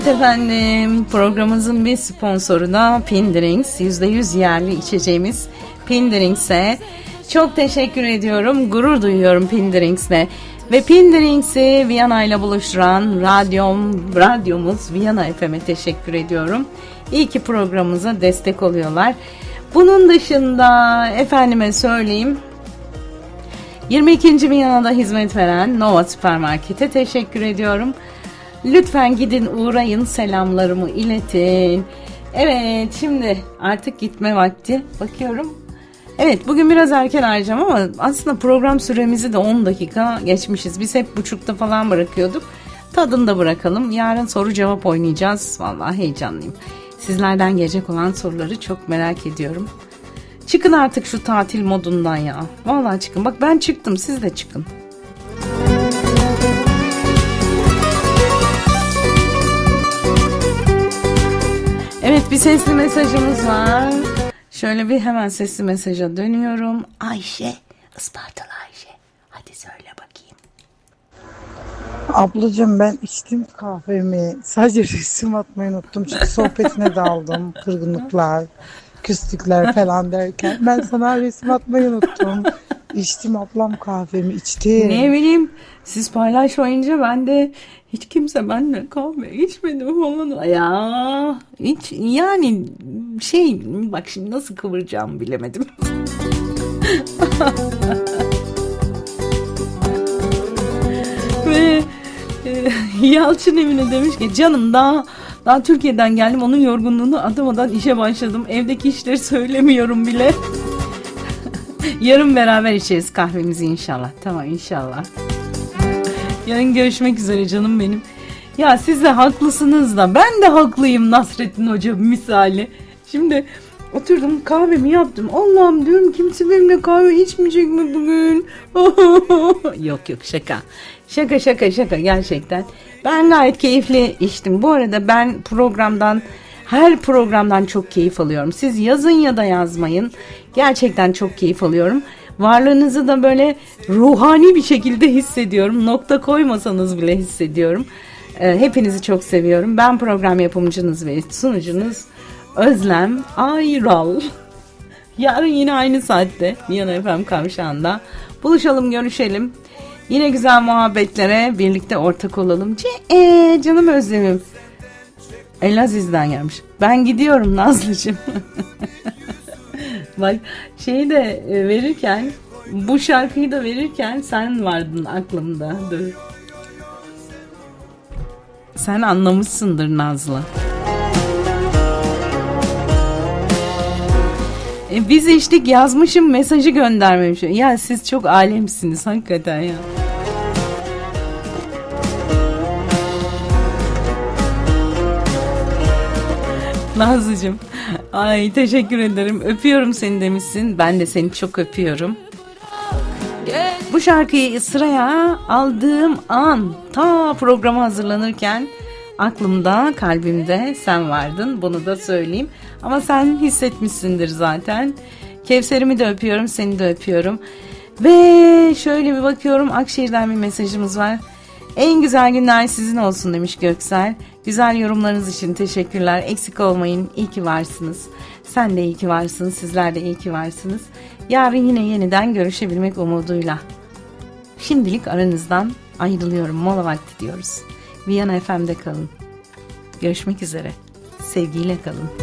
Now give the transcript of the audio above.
Efendim, programımızın bir sponsoru da Pindrinks. %100 yerli içeceğimiz Pindrinks'e çok teşekkür ediyorum. Gurur duyuyorum Pindrinks'le. Ve Pindrinks'i Viyana ile buluşturan radyomuz Viyana FM'e teşekkür ediyorum. İyi ki programımıza destek oluyorlar. Bunun dışında efendime söyleyeyim, 22. Viyana'da hizmet veren Nova Süpermarket'e teşekkür ediyorum. Lütfen gidin, uğrayın, selamlarımı iletin. Evet, şimdi artık gitme vakti. Bakıyorum. Evet, bugün biraz erken arayacağım ama aslında program süremizi de 10 dakika geçmişiz. Biz hep buçukta falan bırakıyorduk. Tadını da bırakalım. Yarın soru cevap oynayacağız. Vallahi heyecanlıyım. Sizlerden gelecek olan soruları çok merak ediyorum. Çıkın artık şu tatil modundan ya. Vallahi çıkın. Bak ben çıktım, siz de çıkın. Evet, bir sesli mesajımız var. Şöyle bir hemen sesli mesaja dönüyorum. Ayşe, Ispartalı Ayşe. Hadi söyle bakayım. Ablacığım, ben içtim kahvemi. Sadece resim atmayı unuttum. Çünkü sohbetine daldım. Kırgınlıklar, küslükler falan derken. Ben sana resim atmayı unuttum. İçtim ablam, kahvemi içtim. Ne bileyim, siz paylaşmayınca ben de hiç kimse benimle kahve içmedi falan. Ya hiç yani bak şimdi nasıl kıvıracağımı bilemedim. Ve Yalçın Emine demiş ki canım daha Türkiye'den geldim, onun yorgunluğunu atamadan işe başladım. Evdeki işleri söylemiyorum bile. Yarın beraber içeriz kahvemizi inşallah. Tamam, inşallah. Yarın görüşmek üzere canım benim. Ya siz de haklısınız da ben de haklıyım Nasrettin Hoca misali. Şimdi oturdum, kahvemi yaptım. Allah'ım diyorum, kimse benimle kahve içmeyecek mi bugün? Yok şaka. Şaka gerçekten. Ben gayet keyifli içtim. Bu arada ben her programdan çok keyif alıyorum. Siz yazın ya da yazmayın. Gerçekten çok keyif alıyorum. Varlığınızı da böyle ruhani bir şekilde hissediyorum. Nokta koymasanız bile hissediyorum. Hepinizi çok seviyorum. Ben program yapımcınız ve sunucunuz Özlem Ayral. Yarın yine aynı saatte Viyana FM Kavşağı'nda buluşalım, görüşelim. Yine güzel muhabbetlere birlikte ortak olalım. Canım Özlem'im. Elaziz'den gelmiş. Ben gidiyorum Nazlıcığım. Bak şeyi de verirken, bu şarkıyı da verirken sen vardın aklımda. Dur. Sen anlamışsındır Nazlı. Biz içtik, yazmışım, mesajı göndermemiş. Ya siz çok alemsiniz hakikaten ya. Nazlıcığım, ay teşekkür ederim, öpüyorum seni demişsin, ben de seni çok öpüyorum. Bu şarkıyı sıraya aldığım an, ta programa hazırlanırken aklımda, kalbimde sen vardın, bunu da söyleyeyim. Ama sen hissetmişsindir zaten. Kevser'imi de öpüyorum, seni de öpüyorum. Ve şöyle bir bakıyorum, Akşehir'den bir mesajımız var. En güzel günler sizin olsun demiş Göksel. Güzel yorumlarınız için teşekkürler. Eksik olmayın. İyi ki varsınız. Sen de iyi ki varsın. Sizler de iyi ki varsınız. Yarın yine yeniden görüşebilmek umuduyla. Şimdilik aranızdan ayrılıyorum. Mola vakti diyoruz. Viyana FM'de kalın. Görüşmek üzere. Sevgiyle kalın.